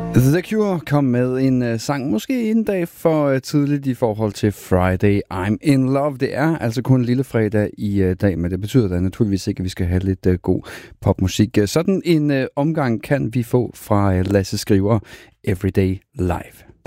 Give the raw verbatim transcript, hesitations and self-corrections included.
The Cure kom med en uh, sang, måske en dag for uh, tidligt i forhold til Friday I'm in Love. Det er altså kun en lille fredag i uh, dag, men det betyder da naturligvis ikke, at vi skal have lidt uh, god popmusik. Sådan en uh, omgang kan vi få fra uh, Lasse Skriver, Everyday Live.